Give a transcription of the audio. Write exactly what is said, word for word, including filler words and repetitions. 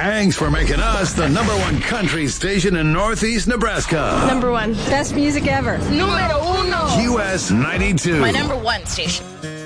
Thanks for making us the number one country station in Northeast Nebraska. Number one. Best music ever. Numero uno. U S ninety-two. My number one station.